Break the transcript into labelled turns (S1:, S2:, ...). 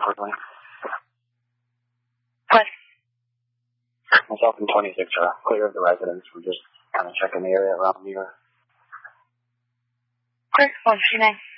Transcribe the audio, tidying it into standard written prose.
S1: quickly.
S2: What?
S1: Myself and 26 are clear of the residence. We're just kind of checking the area around here.
S2: Quick, what's your name?